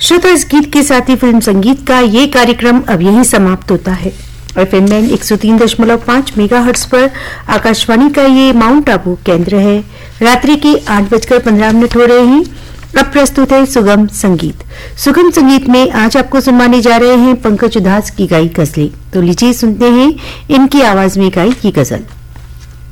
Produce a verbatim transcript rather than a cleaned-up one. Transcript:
श्रोता, इस गीत के साथ ही फिल्म संगीत का ये कार्यक्रम अब यहीं समाप्त होता है। एफएम बैंड एक सौ तीन दशमलव पाँच मेगाहर्ट्ज पर आकाशवाणी का ये माउंट आबू केंद्र है। रात्रि के आठ बजकर पंद्रह मिनट हो रहे हैं। अब प्रस्तुत है सुगम संगीत। सुगम संगीत में आज आपको सुनवाने जा रहे हैं पंकज उधास की गाई गजलें। तो लीजिए सुनते हैं इनकी आवाज में गाई ये गजल।